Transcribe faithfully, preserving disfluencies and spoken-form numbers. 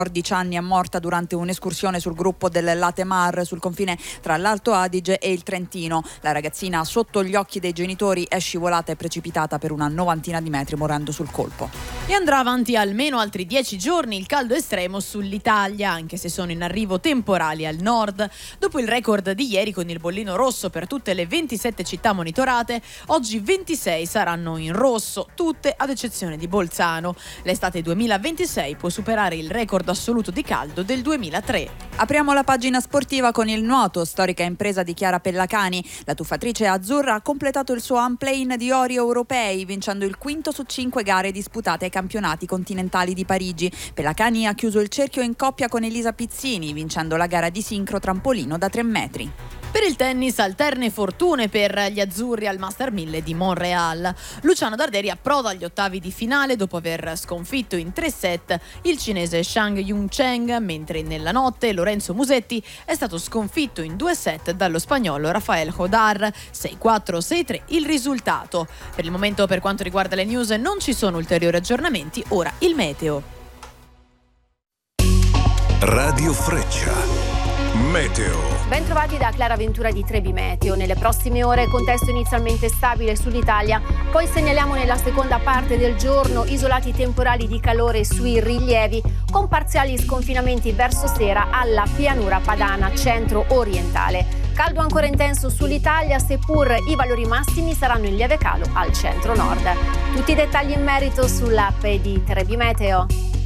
quattordici anni è morta durante un'escursione sul gruppo del Latemar sul confine tra l'Alto Adige e il Trentino. La ragazzina sotto gli occhi dei genitori è scivolata e precipitata per una novantina di metri morendo sul colpo. E andrà avanti almeno altri dieci giorni il caldo estremo sull'Italia, anche se sono in arrivo temporali al nord. Dopo il record di ieri con il bollino rosso per tutte le ventisette città monitorate, oggi ventisei saranno in rosso, tutte ad eccezione di Bolzano. L'estate duemilaventisei può superare il record assoluto di caldo del duemilatré. Apriamo la pagina sportiva con il nuoto, storica impresa di Chiara Pellacani. La tuffatrice azzurra ha completato il suo unplane di ori europei, vincendo il quinto su cinque gare disputate ai campionati continentali di Parigi. Pellacani ha chiuso il cerchio in coppia con Elisa Pizzini, vincendo la gara di sincro trampolino da tre metri. Per il tennis, alterne fortune per gli azzurri al Master mille di Montréal. Luciano Darderi approda agli ottavi di finale dopo aver sconfitto in tre set il cinese Shang Yung-Cheng, mentre nella notte Lorenzo Musetti è stato sconfitto in due set dallo spagnolo Rafael Hodar, sei quattro sei tre il risultato. Per il momento, per quanto riguarda le news, non ci sono ulteriori aggiornamenti. Ora il meteo. Radio Freccia. Meteo. Ben trovati da Clara Ventura di Trebi Meteo. Nelle prossime ore contesto inizialmente stabile sull'Italia, poi segnaliamo nella seconda parte del giorno isolati temporali di calore sui rilievi con parziali sconfinamenti verso sera alla pianura padana centro-orientale. Caldo ancora intenso sull'Italia, seppur i valori massimi saranno in lieve calo al centro-nord. Tutti i dettagli in merito sull'app di Trebi Meteo.